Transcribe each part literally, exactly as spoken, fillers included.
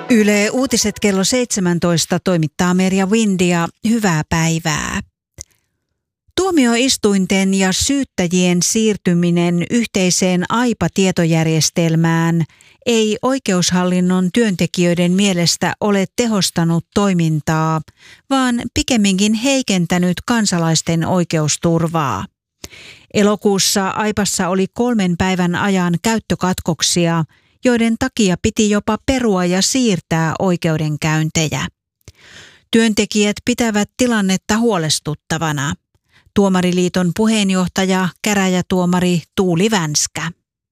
Yle Uutiset kello seitsemäntoista toimittaa Merja Windia. Hyvää päivää. Tuomioistuinten ja syyttäjien siirtyminen yhteiseen AIPA-tietojärjestelmään ei oikeushallinnon työntekijöiden mielestä ole tehostanut toimintaa, vaan pikemminkin heikentänyt kansalaisten oikeusturvaa. Elokuussa AIPassa oli kolmen päivän ajan käyttökatkoksia, joiden takia piti jopa perua ja siirtää oikeudenkäyntejä. Työntekijät pitävät tilannetta huolestuttavana. Tuomariliiton puheenjohtaja, käräjätuomari Tuuli Vänskä.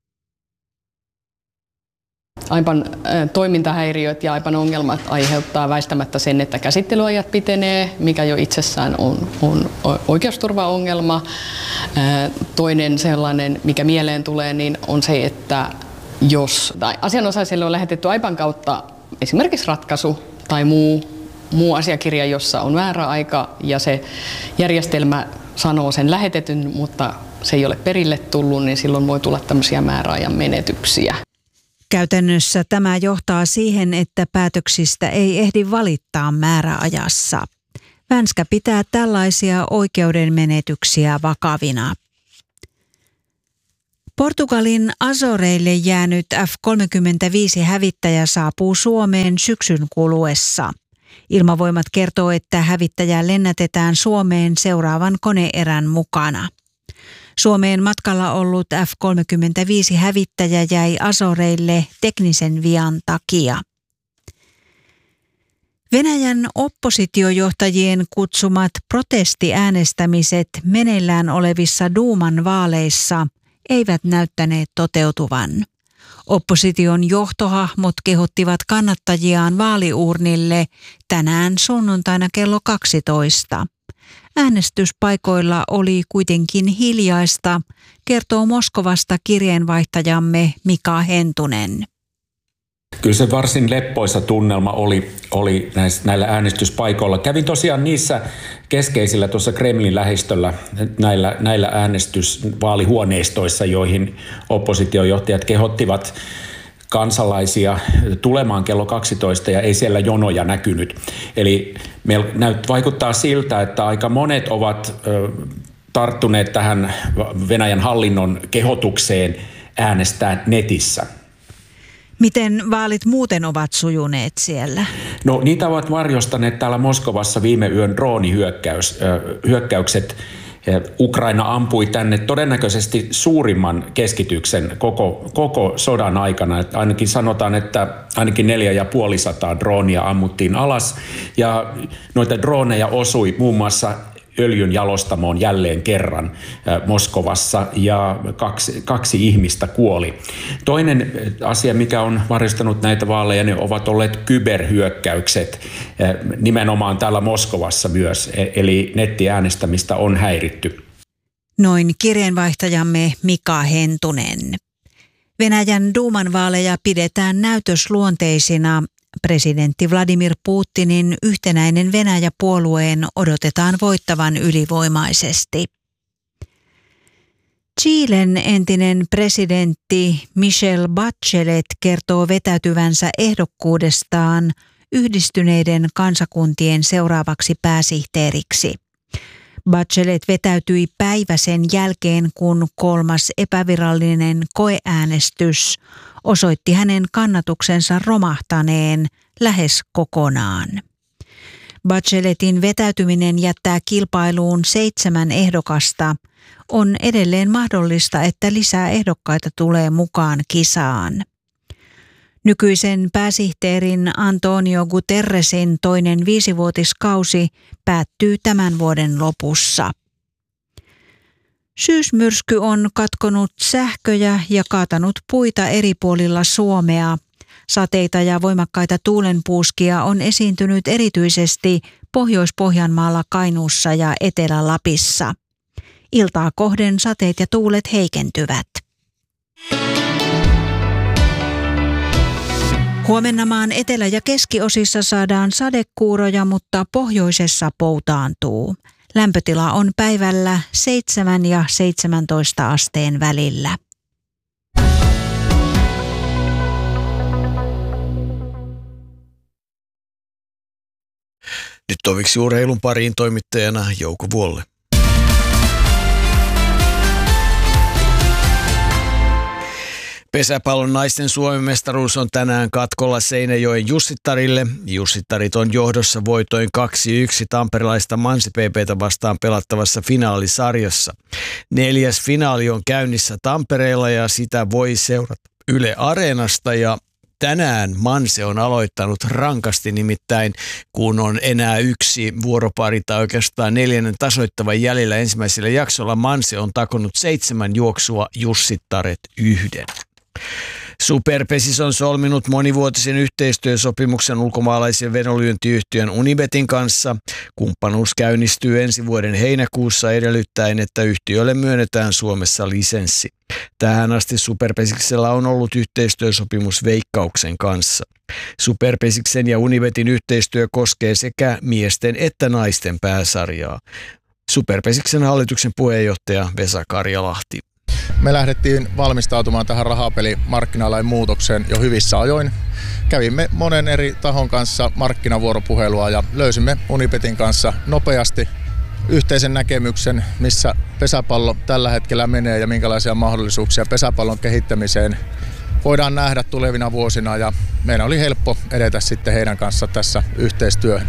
AIPAn toimintahäiriöt ja AIPAn ongelmat aiheuttaa väistämättä sen, että käsittelyajat pitenee, mikä jo itsessään on, on oikeusturvaongelma. Toinen sellainen, mikä mieleen tulee, niin on se, että jos tai asianosaiselle on lähetetty AIPAn kautta esimerkiksi ratkaisu tai muu, muu asiakirja, jossa on määräaika ja se järjestelmä sanoo sen lähetetyn, mutta se ei ole perille tullut, niin silloin voi tulla tämmöisiä määräajan menetyksiä. Käytännössä tämä johtaa siihen, että päätöksistä ei ehdi valittaa määräajassa. Vänskä pitää tällaisia oikeudenmenetyksiä vakavina. Portugalin Azoreille jäänyt F kolmekymmentäviisi-hävittäjä saapuu Suomeen syksyn kuluessa. Ilmavoimat kertoo, että hävittäjä lennätetään Suomeen seuraavan koneerän mukana. Suomeen matkalla ollut F kolmekymmentäviisi-hävittäjä jäi Azoreille teknisen vian takia. Venäjän oppositiojohtajien kutsumat protestiäänestämiset meneillään olevissa Duuman vaaleissa eivät näyttäneet toteutuvan. Opposition johtohahmot kehottivat kannattajiaan vaaliuurnille tänään sunnuntaina kello kaksitoista. Äänestyspaikoilla oli kuitenkin hiljaista, kertoo Moskovasta kirjeenvaihtajamme Mika Hentunen. Kyllä se varsin leppoisa tunnelma oli, oli näissä, näillä äänestyspaikoilla. Kävin tosiaan niissä keskeisillä tuossa Kremlin lähistöllä näillä, näillä äänestysvaalihuoneistoissa, joihin oppositiojohtajat kehottivat kansalaisia tulemaan kello kaksitoista ja ei siellä jonoja näkynyt. Eli meillä näyt, vaikuttaa siltä, että aika monet ovat ö, tarttuneet tähän Venäjän hallinnon kehotukseen äänestää netissä. Miten vaalit muuten ovat sujuneet siellä? No niitä ovat varjostaneet täällä Moskovassa viime yön droonihyökkäykset. Ukraina ampui tänne todennäköisesti suurimman keskityksen koko, koko sodan aikana. Että ainakin sanotaan, että ainakin neljä ja puoli sataa droonia ammuttiin alas ja noita drooneja osui muun muassa öljyn jalostamoon jälleen kerran Moskovassa ja kaksi, kaksi ihmistä kuoli. Toinen asia, mikä on varjostanut näitä vaaleja, ne ovat olleet kyberhyökkäykset nimenomaan täällä Moskovassa myös, eli nettiäänestämistä on häiritty. Noin kirjeenvaihtajamme Mika Hentunen. Venäjän Duuman vaaleja pidetään näytösluonteisina. Presidentti Vladimir Putinin yhtenäinen Venäjä-puolueen odotetaan voittavan ylivoimaisesti. Chilen entinen presidentti Michelle Bachelet kertoo vetäytyvänsä ehdokkuudestaan Yhdistyneiden kansakuntien seuraavaksi pääsihteeriksi. Bachelet vetäytyi päivä sen jälkeen, kun kolmas epävirallinen koeäänestys osoitti hänen kannatuksensa romahtaneen lähes kokonaan. Bacheletin vetäytyminen jättää kilpailuun seitsemän ehdokasta. On edelleen mahdollista, että lisää ehdokkaita tulee mukaan kisaan. Nykyisen pääsihteerin Antonio Guterresin toinen viisivuotiskausi päättyy tämän vuoden lopussa. Syysmyrsky on katkonut sähköjä ja kaatanut puita eri puolilla Suomea. Sateita ja voimakkaita tuulenpuuskia on esiintynyt erityisesti Pohjois-Pohjanmaalla, Kainuussa ja Etelä-Lapissa. Iltaa kohden sateet ja tuulet heikentyvät. Huomenna maan etelä- ja keskiosissa saadaan sadekuuroja, mutta pohjoisessa poutaantuu. Lämpötila on päivällä seitsemän ja seitsemäntoista asteen välillä. Nyt toviksi urheilun pariin toimittajana Jouko Vuolle. Pesäpallon naisten Suomen mestaruus on tänään katkolla Seinäjoen Jussittarille. Jussittarit on johdossa voitoin kaksi yksi tamperelaista Mansi P P:tä vastaan pelattavassa finaalisarjassa. Neljäs finaali on käynnissä Tampereella ja sitä voi seurata Yle Areenasta ja tänään Manse on aloittanut rankasti, nimittäin kun on enää yksi vuoropari tai oikeastaan neljännen tasoittavan jäljellä ensimmäisellä jaksolla, Manse on takonut seitsemän juoksua, Jussittaret yhden. Superpesis on solminut monivuotisen yhteistyösopimuksen ulkomaalaisen vedonlyöntiyhtiön Unibetin kanssa. Kumppanuus käynnistyy ensi vuoden heinäkuussa edellyttäen, että yhtiölle myönnetään Suomessa lisenssi. Tähän asti Superpesiksellä on ollut yhteistyösopimus Veikkauksen kanssa. Superpesiksen ja Unibetin yhteistyö koskee sekä miesten että naisten pääsarjaa. Superpesiksen hallituksen puheenjohtaja Vesa Karjalahti. Me lähdettiin valmistautumaan tähän rahapelimarkkinalain muutokseen jo hyvissä ajoin. Kävimme monen eri tahon kanssa markkinavuoropuhelua ja löysimme Unibetin kanssa nopeasti yhteisen näkemyksen, missä pesäpallo tällä hetkellä menee ja minkälaisia mahdollisuuksia pesäpallon kehittämiseen voidaan nähdä tulevina vuosina. Ja meidän oli helppo edetä sitten heidän kanssa tässä yhteistyöhön.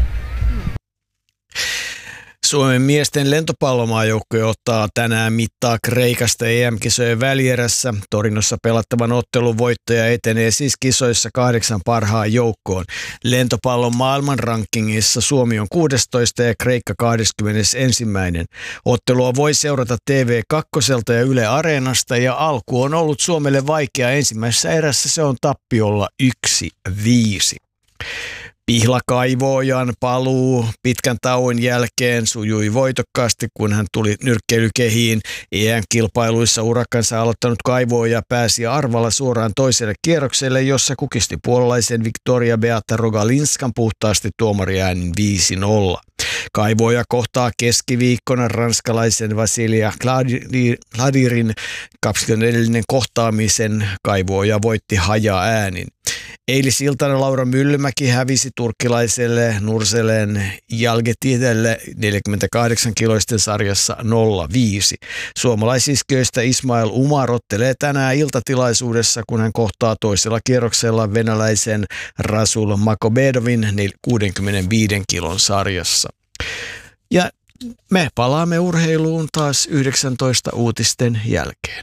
Suomen miesten lentopallomaajoukkue ottaa tänään mittaa Kreikasta E M-kisojen välierässä. Torinossa pelattavan ottelun voittaja etenee siis kisoissa kahdeksan parhaan joukkoon. Lentopallon maailmanrankingissa Suomi on kuudestoista ja Kreikka kaksikymmentäyksi. Ottelua voi seurata T V kaksi ja Yle Areenasta ja alku on ollut Suomelle vaikea. Ensimmäisessä erässä se on tappiolla yksi viisi. Pihlakaivoojan paluu pitkän tauon jälkeen sujui voitokkaasti, kun hän tuli nyrkkeilykehiin. E M-kilpailuissa urakkansa aloittanut Kaivooja pääsi arvalla suoraan toiselle kierrokselle, jossa kukisti puolalaisen Victoria Beata Rogalinskan puhtaasti tuomariäänin viisi nolla. Kaivooja kohtaa keskiviikkona ranskalaisen Vasilia Kladirin kaksikymmentä kohtaamisen. Kaivooja voitti haja-äänin. Eilisiltana Laura Myllymäki hävisi turkkilaiselle Nurselen Jalgetidelle neljäkymmentäkahdeksan kiloisten sarjassa nolla viisi. Suomalaisisköistä Ismail Umar ottelee tänään iltatilaisuudessa, kun hän kohtaa toisella kierroksella venäläisen Rasul Makobedovin kuudenkymmenenviiden kilon sarjassa. Ja me palaamme urheiluun taas yhdeksäntoista uutisten jälkeen.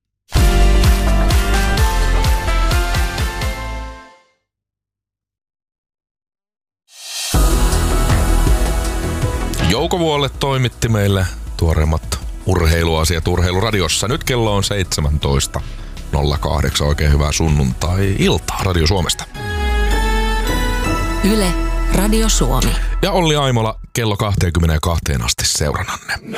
Jouko Vuolle toimitti meille tuoreimmat urheiluasiat Urheiluradiossa. Nyt kello on seitsemäntoista nolla kahdeksan. Oikein hyvää sunnuntai-iltaa Radio Suomesta. Yle Radio Suomi. Ja Olli Aimola kello kaksikymmentäkaksi asti seurannanne.